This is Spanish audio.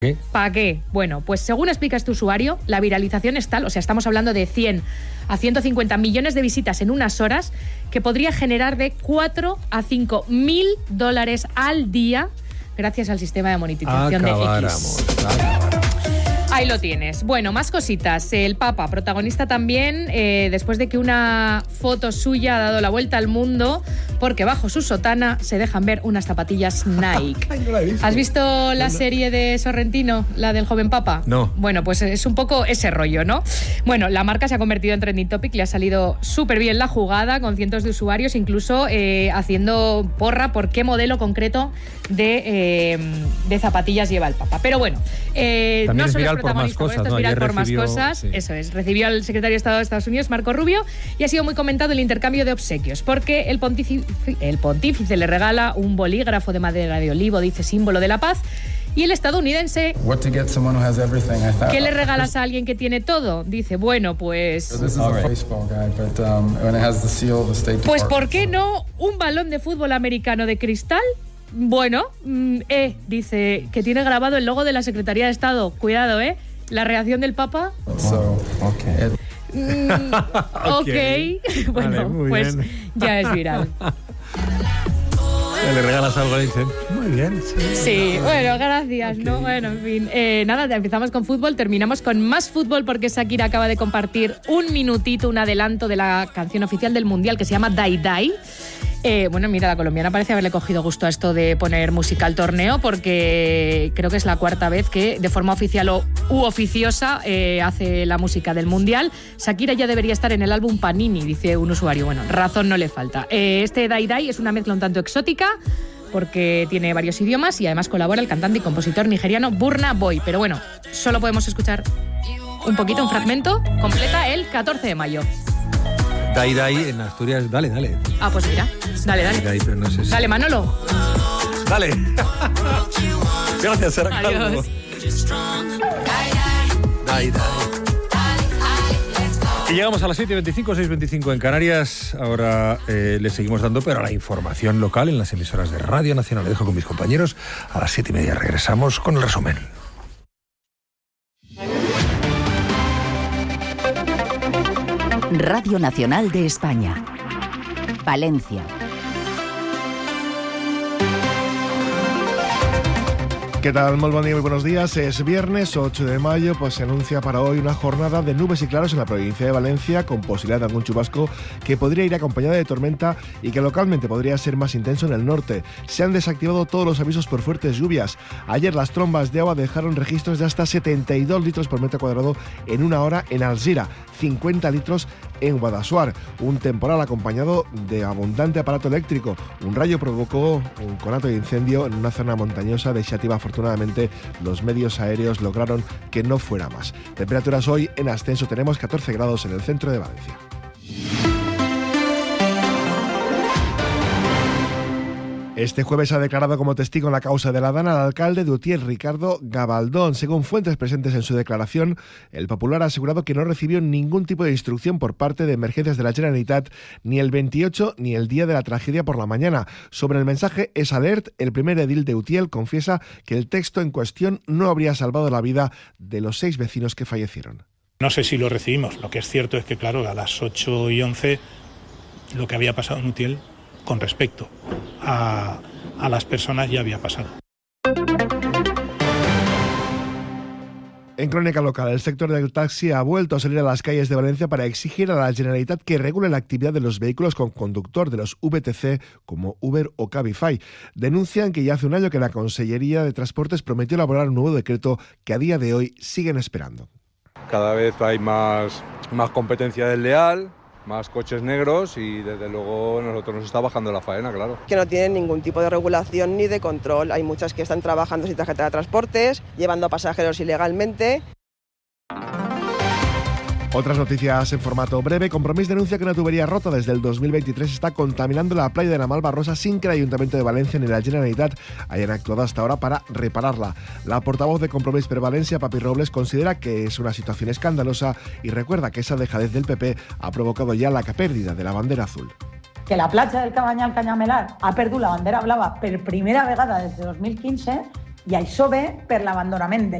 ¿Qué? ¿Para qué? Bueno, pues según explica este usuario, la viralización es tal, o sea, estamos hablando de 100 a 150 millones de visitas en unas horas, que podría generar de 4 a 5 mil dólares al día gracias al sistema de monetización de X. Ahí lo tienes. Bueno, más cositas. El Papa, protagonista también, después de que una foto suya ha dado la vuelta al mundo, porque bajo su sotana se dejan ver unas zapatillas Nike. Ay, no la he visto. ¿Has visto la serie de Sorrentino, la del joven Papa? No. Bueno, pues es un poco ese rollo, ¿no? Bueno, la marca se ha convertido en trending topic, le ha salido súper bien la jugada, con cientos de usuarios, incluso haciendo porra por qué modelo concreto de zapatillas lleva el Papa. Pero bueno, no solo es por más cosas, esto es viral por más cosas. Sí. Eso es. Recibió al secretario de Estado de Estados Unidos, Marco Rubio, y ha sido muy comentado el intercambio de obsequios, porque el pontífice le regala un bolígrafo de madera de olivo, dice símbolo de la paz, y el estadounidense, ¿qué le regalas a alguien que tiene todo? Dice, bueno, pues ¿por qué no un balón de fútbol americano de cristal? Bueno, dice que tiene grabado el logo de la Secretaría de Estado. Cuidado, la reacción del Papa. Ok. Bueno, vale, pues bien. Ya es viral. Le regalas algo y dicen, muy bien. Sí, bueno, gracias, okay. ¿No? Bueno, en fin. Nada, empezamos con fútbol, terminamos con más fútbol porque Shakira acaba de compartir un adelanto de la canción oficial del Mundial que se llama Die Die. Bueno, mira, la colombiana parece haberle cogido gusto a esto de poner música al torneo, porque creo que es la cuarta vez que de forma oficial u oficiosa hace la música del Mundial. Shakira ya debería estar en el álbum Panini, dice un usuario. Bueno, razón no le falta. Este Die Die es una mezcla un tanto exótica, porque tiene varios idiomas y además colabora el cantante y compositor nigeriano Burna Boy. Pero bueno, solo podemos escuchar un fragmento, completa el 14 de mayo. Die Die en Asturias, dale. Ah, pues mira, dale. Die, pero no sé si... Dale, Manolo. Dale. Gracias, Sara. Adiós. Die. Y llegamos a las 7:25, 6:25 en Canarias. Ahora le seguimos dando, pero a la información local en las emisoras de Radio Nacional. Le dejo con mis compañeros. A las 7:30 regresamos con el resumen. Radio Nacional de España. Valencia. ¿Qué tal? Muy buen día, muy buenos días. Es viernes 8 de mayo, pues se anuncia para hoy una jornada de nubes y claros en la provincia de Valencia, con posibilidad de algún chubasco que podría ir acompañado de tormenta y que localmente podría ser más intenso en el norte. Se han desactivado todos los avisos por fuertes lluvias. Ayer las trombas de agua dejaron registros de hasta 72 litros por metro cuadrado en una hora en Alzira, 50 litros en Guadassuar. Un temporal acompañado de abundante aparato eléctrico. Un rayo provocó un conato de incendio en una zona montañosa de Xàtiva. Afortunadamente, los medios aéreos lograron que no fuera más. Temperaturas hoy en ascenso. Tenemos 14 grados en el centro de Valencia. Este jueves ha declarado como testigo en la causa de la Dana al alcalde de Utiel, Ricardo Gabaldón. Según fuentes presentes en su declaración, el popular ha asegurado que no recibió ningún tipo de instrucción por parte de Emergencias de la Generalitat ni el 28 ni el día de la tragedia por la mañana. Sobre el mensaje Es Alert, el primer edil de Utiel confiesa que el texto en cuestión no habría salvado la vida de los 6 vecinos que fallecieron. No sé si lo recibimos. Lo que es cierto es que, claro, a las 8:11 lo que había pasado en Utiel con respecto a las personas ya había pasado. En crónica local, el sector del taxi ha vuelto a salir a las calles de Valencia para exigir a la Generalitat que regule la actividad de los vehículos con conductor, de los VTC como Uber o Cabify. Denuncian que ya hace un año que la Consellería de Transportes prometió elaborar un nuevo decreto que a día de hoy siguen esperando. Cada vez hay más competencia desleal, más coches negros y desde luego nosotros nos está bajando la faena, claro. Que no tienen ningún tipo de regulación ni de control. Hay muchas que están trabajando sin tarjeta de transportes, llevando a pasajeros ilegalmente. Otras noticias en formato breve. Compromís denuncia que una tubería rota desde el 2023 está contaminando la playa de la Malvarrosa sin que el Ayuntamiento de Valencia ni la Generalitat hayan actuado hasta ahora para repararla. La portavoz de Compromís per Valencia, Papi Robles, considera que es una situación escandalosa y recuerda que esa dejadez del PP ha provocado ya la pérdida de la bandera azul. Que la platja del Cabanyal Canyamelar ha perdut la bandera blava per primera vegada des de 2015 I això ve per l'abandonament del